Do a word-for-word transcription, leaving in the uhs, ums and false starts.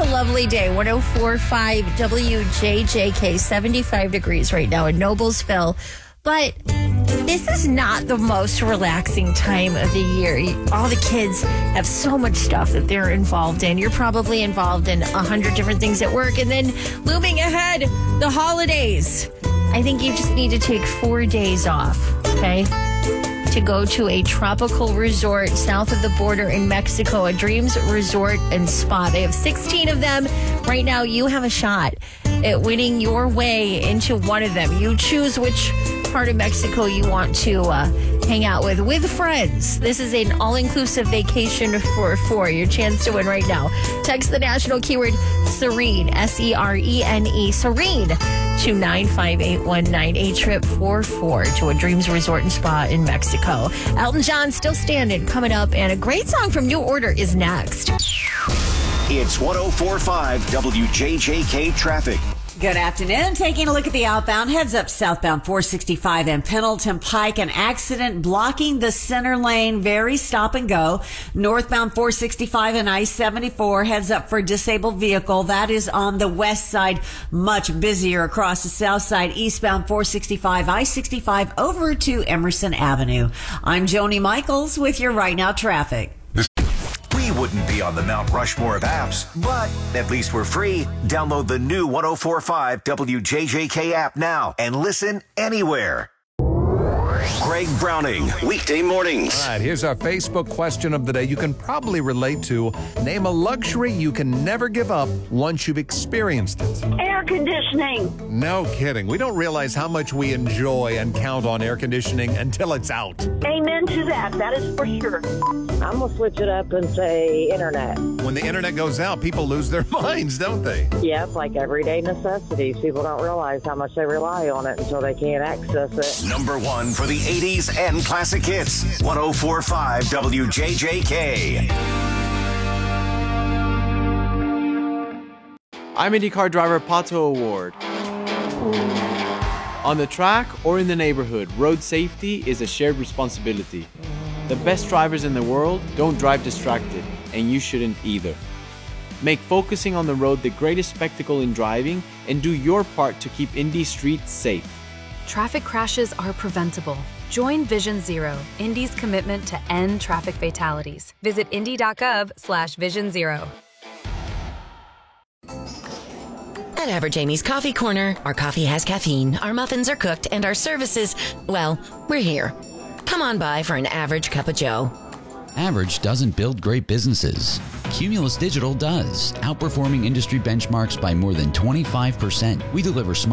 lovely day. one oh four point five W J J K, seventy-five degrees right now in Noblesville. But this is not the most relaxing time of the year. All the kids have so much stuff that they're involved in. You're probably involved in a hundred different things at work. And then looming ahead, the holidays. I think you just need to take four days off, okay? To go to a tropical resort south of the border in Mexico, a Dreams Resort and Spa. They have sixteen of them. Right now, you have a shot at winning your way into one of them. You choose which part of Mexico you want to uh, hang out with, with friends. This is an all-inclusive vacation for four. Your chance to win right now. Text the national keyword Serene, S E R E N E, Serene, to nine five eight one nine. A trip for four to a Dreams Resort and Spa in Mexico. Elton John still standing, coming up, and a great song from New Order is next. It's one oh four point five W J J K traffic. Good afternoon. Taking a look at the outbound. Heads up southbound four sixty-five and Pendleton Pike. An accident blocking the center lane. Very stop and go. Northbound four sixty-five and I seventy-four. Heads up for a disabled vehicle. That is on the west side. Much busier across the south side. Eastbound four sixty-five, I sixty-five over to Emerson Avenue. I'm Joni Michaels with your Right Now traffic. We wouldn't be on the Mount Rushmore of apps, but at least we're free. Download the new one oh four point five W J J K app now and listen anywhere. Greg Browning, weekday mornings. All right, here's our Facebook question of the day you can probably relate to. Name a luxury you can never give up once you've experienced it. Air conditioning. No kidding. We don't realize how much we enjoy and count on air conditioning until it's out. Amen to that. That is for sure. I'm going to switch it up and say internet. When the internet goes out, people lose their minds, don't they? Yep, like everyday necessities. People don't realize how much they rely on it until they can't access it. Number one for the eighties and classic hits. one oh four point five W J J K. I'm IndyCar driver Pato Award. On the track or in the neighborhood, road safety is a shared responsibility. The best drivers in the world don't drive distracted, and you shouldn't either. Make focusing on the road the greatest spectacle in driving, and do your part to keep Indy streets safe. Traffic crashes are preventable. Join Vision Zero, Indy's commitment to end traffic fatalities. Visit indy.gov slash vision zero. At Average Amy's Coffee Corner, our coffee has caffeine, our muffins are cooked, and our services, well, we're here. Come on by for an average cup of joe. Average doesn't build great businesses. Cumulus Digital does, outperforming industry benchmarks by more than twenty-five percent. We deliver smart